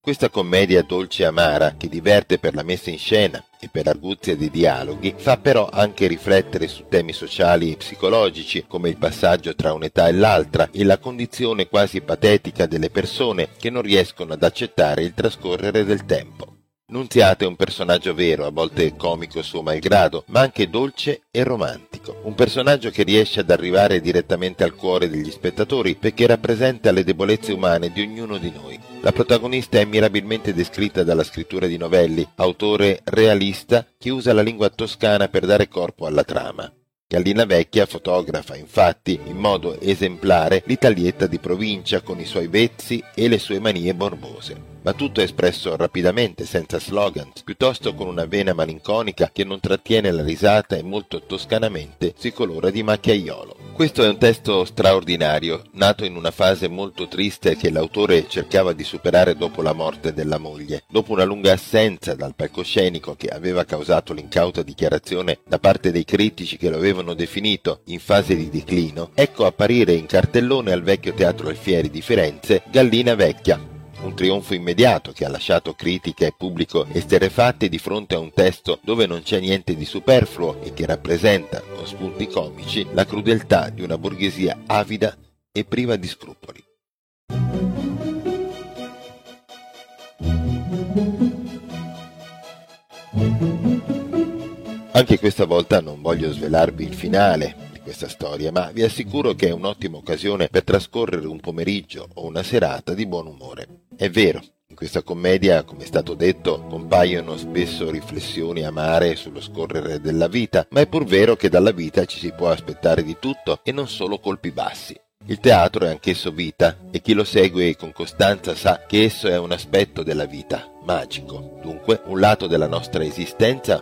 Questa commedia dolce e amara, che diverte per la messa in scena e per l'arguzia dei dialoghi, fa però anche riflettere su temi sociali e psicologici, come il passaggio tra un'età e l'altra e la condizione quasi patetica delle persone che non riescono ad accettare il trascorrere del tempo. Nunziata è un personaggio vero, a volte comico suo malgrado, ma anche dolce e romantico. Un personaggio che riesce ad arrivare direttamente al cuore degli spettatori perché rappresenta le debolezze umane di ognuno di noi. La protagonista è mirabilmente descritta dalla scrittura di Novelli, autore realista che usa la lingua toscana per dare corpo alla trama. Gallina Vecchia fotografa, infatti, in modo esemplare l'Italietta di provincia con i suoi vezzi e le sue manie morbose. Ma tutto è espresso rapidamente, senza slogans, piuttosto con una vena malinconica che non trattiene la risata e molto toscanamente si colora di macchiaiolo. Questo è un testo straordinario, nato in una fase molto triste che l'autore cercava di superare dopo la morte della moglie. Dopo una lunga assenza dal palcoscenico che aveva causato l'incauta dichiarazione da parte dei critici che lo avevano definito in fase di declino, ecco apparire in cartellone al Vecchio Teatro Alfieri di Firenze Gallina Vecchia. Un trionfo immediato che ha lasciato critica e pubblico esterrefatti di fronte a un testo dove non c'è niente di superfluo e che rappresenta, con spunti comici, la crudeltà di una borghesia avida e priva di scrupoli. Anche questa volta non voglio svelarvi il finale di questa storia, ma vi assicuro che è un'ottima occasione per trascorrere un pomeriggio o una serata di buon umore. È vero, in questa commedia, come è stato detto, compaiono spesso riflessioni amare sullo scorrere della vita, ma è pur vero che dalla vita ci si può aspettare di tutto e non solo colpi bassi. Il teatro è anch'esso vita e chi lo segue con costanza sa che esso è un aspetto della vita, magico, dunque un lato della nostra esistenza